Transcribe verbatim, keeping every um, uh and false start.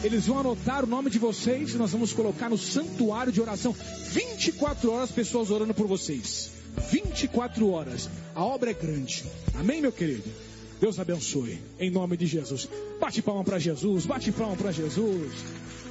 Eles vão anotar o nome de vocês e nós vamos colocar no santuário de oração. vinte e quatro horas pessoas orando por vocês. vinte e quatro horas. A obra é grande. Amém, meu querido? Deus abençoe. Em nome de Jesus. Bate palma para Jesus. Bate palma para Jesus.